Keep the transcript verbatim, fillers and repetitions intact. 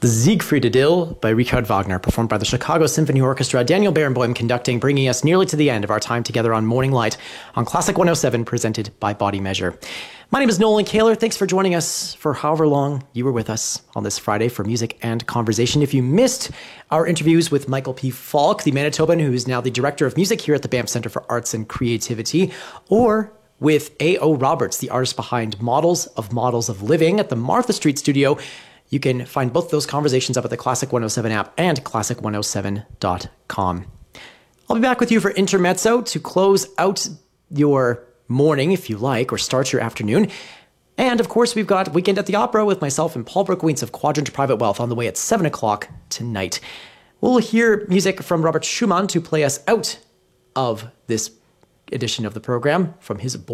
Siegfried Idyll by Richard Wagner, performed by the Chicago Symphony Orchestra. Daniel Barenboim conducting, bringing us nearly to the end of our time together on Morning Light on Classic one oh seven, presented by Body Measure. My name is Nolan Kaler. Thanks for joining us for however long you were with us on this Friday for music and conversation. If you missed our interviews with Michael P. Falk, the Manitoban who is now the Director of Music here at the Banff Centre for Arts and Creativity, or with A O. Roberts, the artist behind Models of Models of Living at the Martha Street Studio, you can find both those conversations up at the Classic one oh seven app and classic one oh seven dot com. I'll be back with you for Intermezzo to close out your morning, if you like, or start your afternoon. And of course, we've got Weekend at the Opera with myself and Paul Brookowitz of Quadrant Private Wealth on the way at seven o'clock tonight. We'll hear music from Robert Schumann to play us out of this edition of the program from his